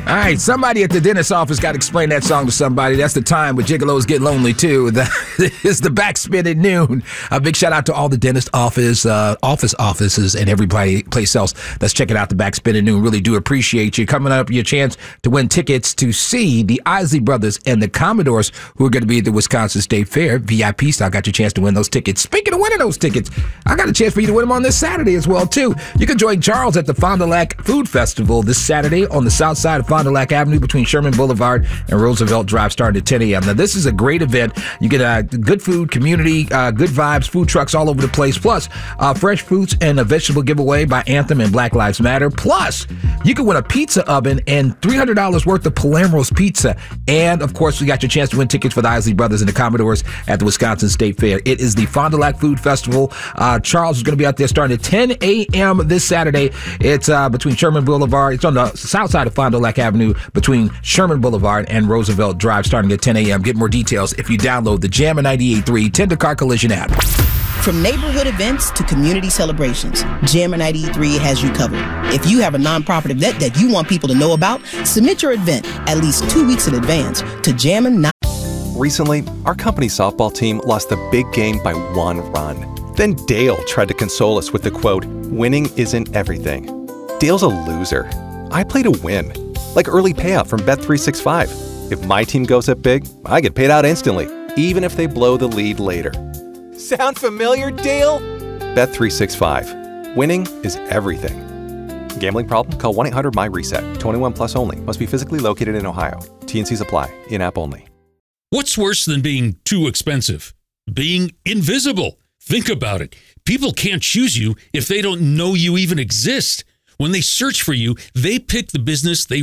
All right, somebody at the dentist's office got to explain that song to somebody. That's the time when gigolos get lonely, too. That is the Backspin at Noon. A big shout out to all the dentist offices, and everybody place else that's checking out the Backspin at Noon. Really do appreciate you. Coming up, your chance to win tickets to see the Isley Brothers and the Commodores, who are going to be at the Wisconsin State Fair. VIP style. Got your chance to win those tickets. Speaking of winning those tickets, I got a chance for you to win them on this Saturday as well, too. You can join Charles at the Fond du Lac Food Festival this Saturday on the south side of Fond du Lac Avenue between Sherman Boulevard and Roosevelt Drive, starting at 10 a.m. Now, this is a great event. You get good food, community, good vibes, food trucks all over the place, plus fresh fruits and a vegetable giveaway by Anthem and Black Lives Matter. Plus, you can win a pizza oven and $300 worth of Palermo's Pizza. And, of course, we got your chance to win tickets for the Isley Brothers and the Commodores at the Wisconsin State Fair. It is the Fond du Lac Food Festival. Charles is going to be out there starting at 10 a.m. this Saturday. It's between Sherman Boulevard. It's on the south side of Fond du Lac Avenue between Sherman Boulevard and Roosevelt Drive, starting at 10 a.m. Get more details if you download the Jammer 98.3 Tender Car Collision app. From neighborhood events to community celebrations, Jammer 93 has you covered. If you have a nonprofit event that you want people to know about, submit your event at least 2 weeks in advance to Jammer 93. Recently, our company softball team lost the big game by 1 run. Then Dale tried to console us with the quote, "Winning isn't everything." Dale's a loser. I play to win. Like early payout from Bet365. If my team goes up big, I get paid out instantly, even if they blow the lead later. Sound familiar, Dale? Bet365. Winning is everything. Gambling problem? Call 1-800-MY-RESET. 21 plus only. Must be physically located in Ohio. T&Cs apply. In-app only. What's worse than being too expensive? Being invisible. Think about it. People can't choose you if they don't know you even exist. When they search for you, they pick the business they